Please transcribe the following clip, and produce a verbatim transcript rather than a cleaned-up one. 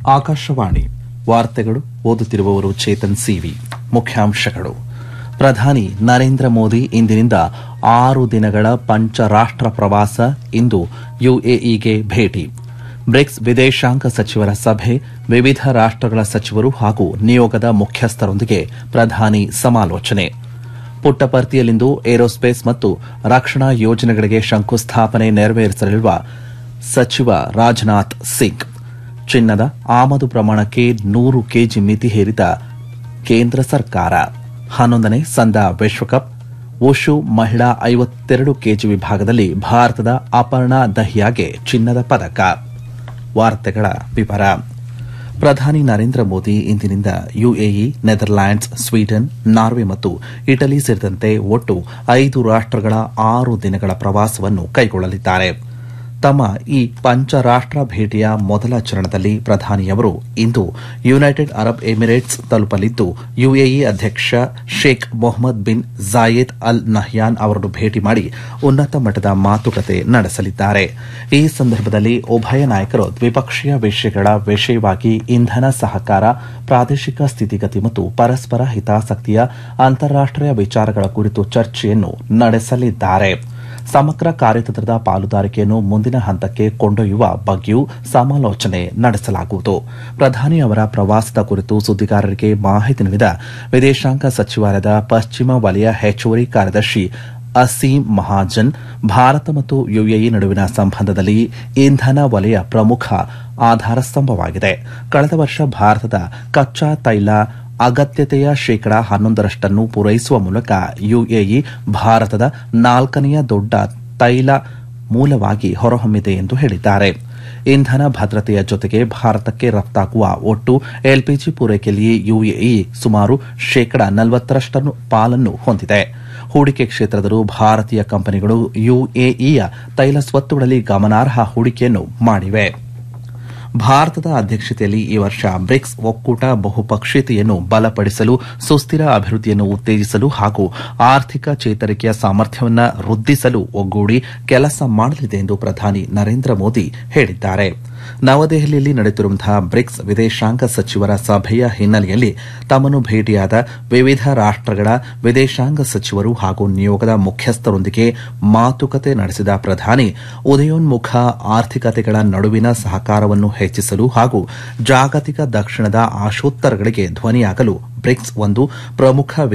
ಆಕಾಶವಾಣಿ ವಾರ್ತೆಗಳು ಓದುತ್ತಿರುವವರು ಚೇತನ್ ಸಿವಿ. ಮುಖ್ಯಾಂಶಗಳು. ಪ್ರಧಾನಿ ನರೇಂದ್ರ ಮೋದಿ ಇಂದಿನಿಂದ ಆರು ದಿನಗಳ ಪಂಚರಾಷ್ಟ ಪ್ರವಾಸ. ಇಂದು ಯುಎಇಗೆ ಭೇಟಿ. ಬ್ರಿಕ್ಸ್ ವಿದೇಶಾಂಗ ಸಚಿವರ ಸಭೆ. ವಿವಿಧ ರಾಷ್ಟಗಳ ಸಚಿವರು ಹಾಗೂ ನಿಯೋಗದ ಮುಖ್ಯಸ್ಥರೊಂದಿಗೆ ಪ್ರಧಾನಿ ಸಮಾಲೋಚನೆ. ಪುಟ್ಟಪರ್ತಿಯಲ್ಲಿಂದು ಏರೋಸ್ಪೇಸ್ ಮತ್ತು ರಕ್ಷಣಾ ಯೋಜನೆಗಳಿಗೆ ಶಂಕುಸ್ಥಾಪನೆ ನೆರವೇರಿಸಲಿರುವ ಸಚಿವ ರಾಜನಾಥ್ ಸಿಂಗ್. ಚಿನ್ನದ ಆಮದು ಪ್ರಮಾಣಕ್ಕೆ ನೂರು ಕೆಜಿ ಮಿತಿ ಹೇರಿದ ಕೇಂದ್ರ ಸರ್ಕಾರ. ಹನ್ನೊಂದನೇ ಸಂದ ವಿಶ್ವಕಪ್ ವುಶು ಮಹಿಳಾ ಐವತ್ತೆರಡು ಕೆಜಿ ವಿಭಾಗದಲ್ಲಿ ಭಾರತದ ಅಪರ್ಣಾ ದಹಿಯಾಗೆ ಚಿನ್ನದ ಪದಕ. ವಾರ್ತೆಗಳ ವಿವರ. ಪ್ರಧಾನಿ ನರೇಂದ್ರ ಮೋದಿ ಇಂದಿನಿಂದ ಯುಎಇ, ನೆದರ್ಲ್ಯಾಂಡ್ಸ್, ಸ್ವೀಡನ್, ನಾರ್ವೆ ಮತ್ತು ಇಟಲಿ ಸೇರಿದಂತೆ ಒಟ್ಟು ಐದು ರಾಷ್ಟಗಳ ಆರು ದಿನಗಳ ಪ್ರವಾಸವನ್ನು ಕೈಗೊಳ್ಳಲಿದ್ದಾರೆ. ತಮ್ಮ ಈ ಪಂಚರಾಷ್ಟ ಭೇಟಿಯ ಮೊದಲ ಚರಣದಲ್ಲಿ ಪ್ರಧಾನಿಯವರು ಇಂದು ಯುನೈಟೆಡ್ ಅರಬ್ ಎಮಿರೇಟ್ಸ್ ತಲುಪಲಿದ್ದು, ಯುಎಇ ಅಧ್ಯಕ್ಷ Sheikh Mohammed bin Zayed Al Nahyan ಅವರನ್ನು ಭೇಟಿ ಮಾಡಿ ಉನ್ನತ ಮಟ್ಟದ ಮಾತುಕತೆ ನಡೆಸಲಿದ್ದಾರೆ. ಈ ಸಂದರ್ಭದಲ್ಲಿ ಉಭಯ ನಾಯಕರು ದ್ವಿಪಕ್ಷೀಯ ವಿಷಯಗಳ ವಿಷಯವಾಗಿ ಇಂಧನ ಸಹಕಾರ, ಪ್ರಾದೇಶಿಕ ಸ್ಥಿತಿಗತಿ ಮತ್ತು ಪರಸ್ಪರ ಹಿತಾಸಕ್ತಿಯ ಅಂತಾರಾಷ್ಟೀಯ ವಿಚಾರಗಳ ಕುರಿತು ಚರ್ಚೆಯನ್ನು ನಡೆಸಲಿದ್ದಾರೆ. ಸಮಗ್ರ ಕಾರ್ಯತಂತ್ರದ ಪಾಲುದಾರಿಕೆಯನ್ನು ಮುಂದಿನ ಹಂತಕ್ಕೆ ಕೊಂಡೊಯ್ಯುವ ಬಗ್ಗೆಯೂ ಸಮಾಲೋಚನೆ ನಡೆಸಲಾಗುವುದು. ಪ್ರಧಾನಿ ಅವರ ಪ್ರವಾಸದ ಕುರಿತು ಸುದ್ದಿಗಾರರಿಗೆ ಮಾಹಿತಿ ನೀಡಿದ ವಿದೇಶಾಂಗ ಸಚಿವಾಲಯದ ಪಶ್ಚಿಮ ವಲಯ ಹೆಚ್ಚುವರಿ ಕಾರ್ಯದರ್ಶಿ ಅಸೀಂ ಮಹಾಜನ್, ಭಾರತ ಮತ್ತು ಯುಎಇ ನಡುವಿನ ಸಂಬಂಧದಲ್ಲಿ ಇಂಧನ ವಲಯ ಪ್ರಮುಖ ಆಧಾರಸ್ತಂಭವಾಗಿದೆ. ಕಳೆದ ವರ್ಷ ಭಾರತದ ಕಚ್ಚಾ ತೈಲ ಅಗತ್ಯತೆಯ ಶೇಕಡಾ ಹನ್ನೊಂದರಷ್ಟನ್ನು ಪೂರೈಸುವ ಮೂಲಕ ಯುಎಇ ಭಾರತದ ನಾಲ್ಕನೆಯ ದೊಡ್ಡ ತೈಲ ಮೂಲವಾಗಿ ಹೊರಹೊಮ್ಮಿದೆ ಎಂದು ಹೇಳಿದ್ದಾರೆ. ಇಂಧನ ಭದ್ರತೆಯ ಜೊತೆಗೆ ಭಾರತಕ್ಕೆ ರಫ್ತಾಗುವ ಒಟ್ಟು ಎಲ್ಪಿಜಿ ಪೂರೈಕೆಯಲ್ಲಿ ಯುಎಇ ಸುಮಾರು ಶೇಕಡಾ ನಲವತ್ತರಷ್ಟು ಪಾಲನ್ನು ಹೊಂದಿದೆ. ಹೂಡಿಕೆ ಕ್ಷೇತ್ರದಲ್ಲೂ ಭಾರತೀಯ ಕಂಪನಿಗಳು ಯುಎಇಯ ತೈಲ ಸ್ವತ್ತುಗಳಲ್ಲಿ ಗಮನಾರ್ಹ ಹೂಡಿಕೆಯನ್ನು ಮಾಡಿವೆ. ಭಾರತದ ಅಧ್ಯಕ್ಷತೆಯಲ್ಲಿ ಈ ವರ್ಷ ಬ್ರಿಕ್ಸ್ ಒಕ್ಕೂಟ ಬಹುಪಕ್ಷೀಯತೆಯನ್ನು ಬಲಪಡಿಸಲು, ಸುಸ್ಥಿರ ಅಭಿವೃದ್ಧಿಯನ್ನು ಉತ್ತೇಜಿಸಲು ಹಾಗೂ ಆರ್ಥಿಕ ಚೇತರಿಕೆಯ ಸಾಮರ್ಥ್ಯವನ್ನು ವೃದ್ಧಿಸಲು ಒಗ್ಗೂಡಿ ಕೆಲಸ ಮಾಡಲಿದೆ ಎಂದು ಪ್ರಧಾನಿ ನರೇಂದ್ರ ಮೋದಿ ಹೇಳಿದ್ದಾರೆ. ನವದೆಹಲಿಯಲ್ಲಿ ನಡೆಯುತ್ತಿರುವಂತಹ ಬ್ರಿಕ್ಸ್ ವಿದೇಶಾಂಗ ಸಚಿವರ ಸಭೆಯ ಹಿನ್ನೆಲೆಯಲ್ಲಿ ತಮ್ಮನ್ನು ಭೇಟಿಯಾದ ವಿವಿಧ ರಾಷ್ಟಗಳ ವಿದೇಶಾಂಗ ಸಚಿವರು ಹಾಗೂ ನಿಯೋಗದ ಮುಖ್ಯಸ್ಥರೊಂದಿಗೆ ಮಾತುಕತೆ ನಡೆಸಿದ ಪ್ರಧಾನಿ, ಉದಯೋನ್ಮುಖ ಆರ್ಥಿಕತೆಗಳ ನಡುವಿನ ಸಹಕಾರವನ್ನು ಹೆಚ್ಚಿಸಲು ಹಾಗೂ ಜಾಗತಿಕ ದಕ್ಷಿಣದ ಆಶೋತ್ತರಗಳಿಗೆ ಧ್ವನಿಯಾಗಲು ಬ್ರಿಕ್ಸ್ ಒಂದು ಪ್ರಮುಖ